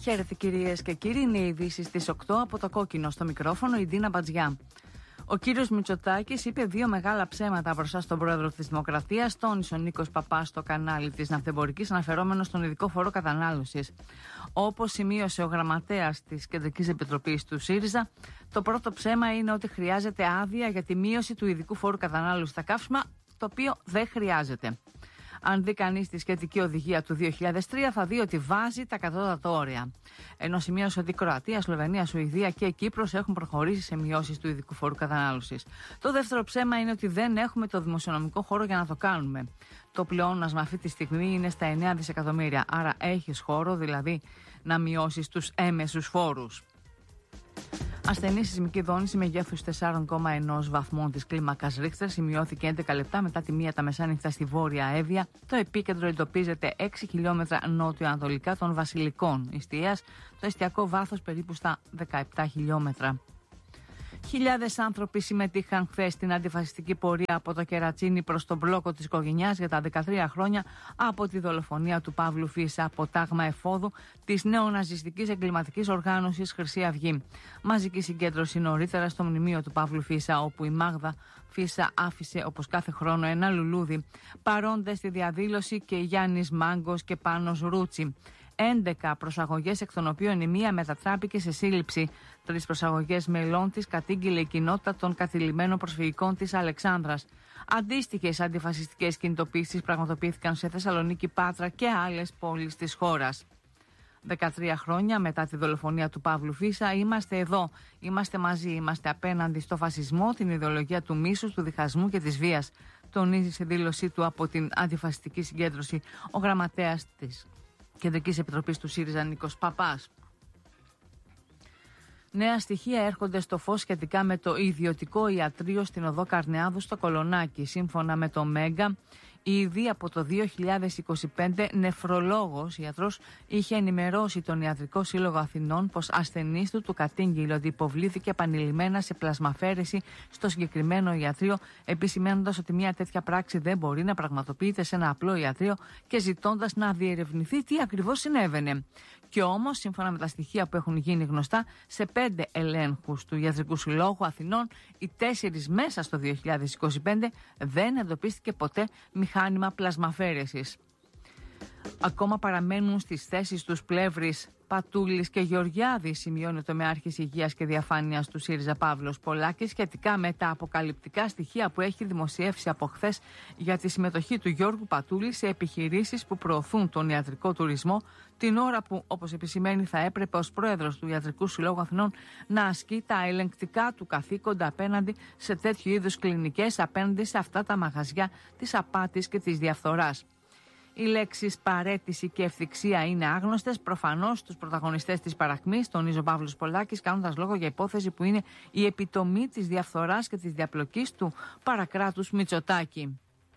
Χαίρετε κυρίες και κύριοι, είναι οι ειδήσεις της 8 από το κόκκινο. Στο μικρόφωνο η Ντίνα Μπατζιά. Ο κύριος Μητσοτάκης είπε δύο μεγάλα ψέματα μπροστά στον πρόεδρο της Δημοκρατίας, τόνισε ο Νίκος Παπάς στο κανάλι της Ναυτεμπορικής, αναφερόμενος στον ειδικό φόρο κατανάλωσης. Όπως σημείωσε ο γραμματέας της Κεντρικής Επιτροπής του ΣΥΡΙΖΑ, το πρώτο ψέμα είναι ότι χρειάζεται άδεια για τη μείωση του ειδικού φόρου κατανάλωσης στα καύσιμα, το οποίο δεν χρειάζεται. Αν δει κανείς τη σχετική οδηγία του 2003, θα δει ότι βάζει τα κατώτατα όρια. Ενώ σημείωσε ότι η Κροατία, Σλοβενία, Σουηδία και η Κύπρος έχουν προχωρήσει σε μειώσεις του ειδικού φόρου κατανάλωσης. Το δεύτερο ψέμα είναι ότι δεν έχουμε το δημοσιονομικό χώρο για να το κάνουμε. Το πλεόνασμα αυτή τη στιγμή είναι στα 9 δισεκατομμύρια. Άρα έχεις χώρο, δηλαδή, να μειώσεις τους έμεσους φόρους. Ασθενή σεισμική δόνηση μεγέθους 4,1 βαθμών της κλίμακας Ρίχτερ σημειώθηκε 11 λεπτά μετά τη 1 τα μεσάνυχτα στη Βόρεια Εύβοια. Το επίκεντρο εντοπίζεται 6 χιλιόμετρα νότιο-ανατολικά των Βασιλικών Ιστίας, το εστιακό βάθος περίπου στα 17 χιλιόμετρα. Χιλιάδες άνθρωποι συμμετείχαν χθες στην αντιφασιστική πορεία από το Κερατσίνι προς τον μπλόκο της Κογενιάς για τα 13 χρόνια από τη δολοφονία του Παύλου Φίσα από τάγμα εφόδου της νεοναζιστικής εγκληματικής οργάνωσης Χρυσή Αυγή. Μαζική συγκέντρωση νωρίτερα στο μνημείο του Παύλου Φίσα, όπου η Μάγδα Φίσα άφησε όπως κάθε χρόνο ένα λουλούδι. Παρόντες στη διαδήλωση και Γιάννης Μάγκος και Πάνος Ρούτσι. 11 προσαγωγές, εκ των οποίων η μία μετατράπηκε σε σύλληψη. 3 προσαγωγές μελών της κατήγγειλε η κοινότητα των καθυλημένων προσφυγικών της Αλεξάνδρας. Αντίστοιχες αντιφασιστικές κινητοποίησεις πραγματοποιήθηκαν σε Θεσσαλονίκη, Πάτρα και άλλες πόλεις της χώρας. 13 χρόνια μετά τη δολοφονία του Παύλου Φίσα, είμαστε εδώ. Είμαστε μαζί. Είμαστε απέναντι στο φασισμό, την ιδεολογία του μίσους, του διχασμού και της βίας. Τονίζει σε δήλωσή του από την αντιφασιστική συγκέντρωση ο γραμματέας της Κεντρικής Επιτροπής του ΣΥΡΙΖΑ Νίκος Παπάς. Νέα στοιχεία έρχονται στο φως σχετικά με το ιδιωτικό ιατρείο στην οδό Καρνεάδου στο Κολονάκι. Σύμφωνα με το Μέγκα, ήδη από το 2025 νεφρολόγος ιατρός είχε ενημερώσει τον Ιατρικό Σύλλογο Αθηνών πως ασθενής του κατήγγειλε ότι υποβλήθηκε επανειλημμένα σε πλασμαφέρεση στο συγκεκριμένο ιατρείο, επισημαίνοντας ότι μια τέτοια πράξη δεν μπορεί να πραγματοποιείται σε ένα απλό ιατρείο και ζητώντας να διερευνηθεί τι ακριβώς συνέβαινε. Και όμως, σύμφωνα με τα στοιχεία που έχουν γίνει γνωστά, σε 5 ελέγχους του Ιατρικού Συλλόγου Αθηνών, οι 4 μέσα στο 2025, δεν εντοπίστηκε ποτέ μηχάνημα πλασμαφέρεσης. Ακόμα παραμένουν στις θέσεις τους Πλεύρης, Πατούλης και Γεωργιάδη, σημειώνει το τομεάρχης Υγείας και Διαφάνειας του ΣΥΡΙΖΑ Παύλος Πολάκης, σχετικά με τα αποκαλυπτικά στοιχεία που έχει δημοσιεύσει από χθες για τη συμμετοχή του Γιώργου Πατούλη σε επιχειρήσεις που προωθούν τον ιατρικό τουρισμό, την ώρα που, όπως επισημαίνει, θα έπρεπε ως πρόεδρος του Ιατρικού Συλλόγου Αθηνών να ασκεί τα ελεγκτικά του καθήκοντα απέναντι σε τέτοιου είδους κλινικές, απέναντι σε αυτά τα μαγαζιά της απάτης και της διαφθοράς. Οι λέξεις παρέτηση και ευθυξία είναι άγνωστες προφανώς στους πρωταγωνιστές της παρακμής, τονίζει ο Παύλος Πολάκης, κάνοντας λόγο για υπόθεση που είναι η επιτομή της διαφθοράς και της διαπλοκής του παρακράτους Μητσοτάκη.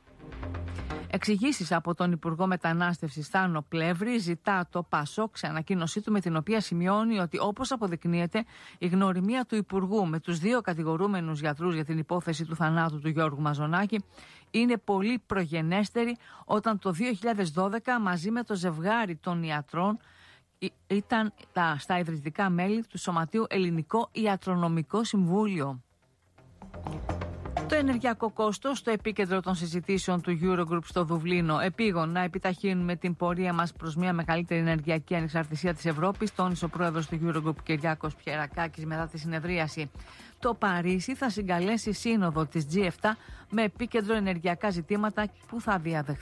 Εξηγήσεις από τον Υπουργό Μετανάστευσης Θάνο Πλεύρη ζητά το ΠΑΣΟΚ σε ανακοίνωσή του, με την οποία σημειώνει ότι, όπως αποδεικνύεται, η γνωριμία του Υπουργού με τους 2 κατηγορούμενους γιατρούς για την υπόθεση του θανάτου του Γιώργου Μαζονάκη είναι πολύ προγενέστερη, όταν το 2012 μαζί με το ζευγάρι των ιατρών ήταν στα ιδρυτικά μέλη του Σωματείου Ελληνικό Ιατρονομικό Συμβούλιο. Το ενεργειακό κόστος στο επίκεντρο των συζητήσεων του Eurogroup στο Δουβλίνο. Επίγον να επιταχύνουμε την πορεία μας προς μια μεγαλύτερη ενεργειακή ανεξαρτησία της Ευρώπης, τόνισε ο πρόεδρος του Eurogroup Κυριάκος Πιερακάκης μετά τη συνεδρίαση. Το Παρίσι θα συγκαλέσει σύνοδο της G7 με επίκεντρο ενεργειακά ζητήματα που θα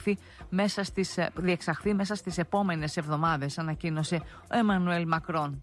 διεξαχθεί μέσα στις επόμενες εβδομάδες, ανακοίνωσε ο Εμμανουέλ Μακρόν.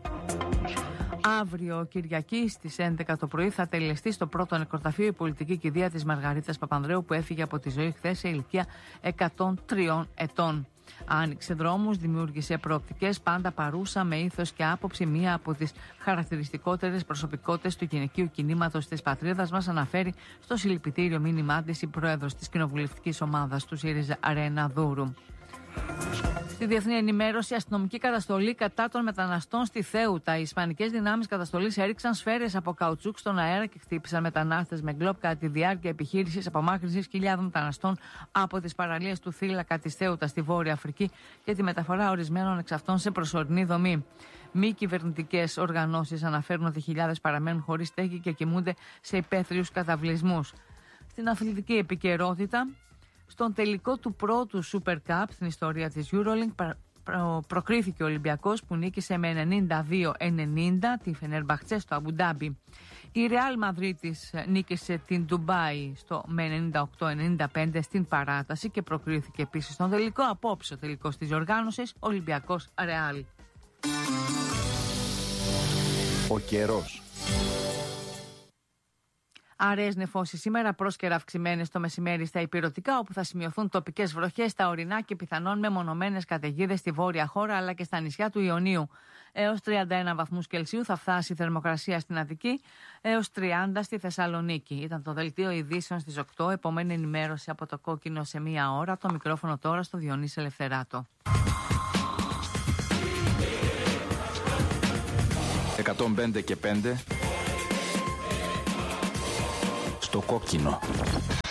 Αύριο Κυριακή στις 11 το πρωί θα τελεστεί στο πρώτο νεκροταφείο η πολιτική κηδεία της Μαργαρίτας Παπανδρέου, που έφυγε από τη ζωή χθες σε ηλικία 103 ετών. Άνοιξε δρόμους, δημιούργησε προοπτικές, πάντα παρούσα με ήθος και άποψη, μία από τις χαρακτηριστικότερες προσωπικότητες του γυναικείου κινήματος της πατρίδας μας, αναφέρει στο συλληπιτήριο μήνυμά της η πρόεδρος της κοινοβουλευτικής ομάδας του ΣΥΡΙΖΑ Ρένα Δούρου. Στη διεθνή ενημέρωση, αστυνομική καταστολή κατά των μεταναστών στη Θέουτα. Οι ισπανικές δυνάμεις καταστολής έριξαν σφαίρες από καουτσούκ στον αέρα και χτύπησαν μετανάστες με γκλόπ κατά τη διάρκεια επιχείρησης απομάκρυνσης χιλιάδων μεταναστών από τις παραλίες του θύλακα της Θέουτα στη Βόρεια Αφρική και τη μεταφορά ορισμένων εξ αυτών σε προσωρινή δομή. Μη κυβερνητικές οργανώσεις αναφέρουν ότι χιλιάδες παραμένουν χωρίς στέγη και κοιμούνται σε υπαίθριους καταβλισμούς. Στην αθλητική επικαιρότητα, στον τελικό του πρώτου Super Cup στην ιστορία της EuroLeague προκρίθηκε ο Ολυμπιακός που νίκησε με 92-90 τη Φενερμπαχτσέ στο Αμπουντάμπι. Η Ρεάλ Μαδρίτης νίκησε την Ντουμπάι με 98-95 στην παράταση και προκρίθηκε επίσης στον τελικό. Απόψε ο τελικός της οργάνωσης Ολυμπιακός Ρεάλ. Ο καιρός. Αραιές νεφώσεις σήμερα, πρόσκαιρα αυξημένες το μεσημέρι στα ηπειρωτικά, όπου θα σημειωθούν τοπικές βροχές στα ορεινά και πιθανόν μεμονωμένες καταιγίδες στη βόρεια χώρα αλλά και στα νησιά του Ιωνίου. Έως 31 βαθμούς Κελσίου θα φτάσει η θερμοκρασία στην Αττική, έως 30 στη Θεσσαλονίκη. Ήταν το δελτίο ειδήσεων στις 8. Επομένη ενημέρωση από το Κόκκινο σε 1 ώρα. Το μικρόφωνο τώρα στο Διονύση Ελευθεράτο. 105 και 5 στο Κόκκινο.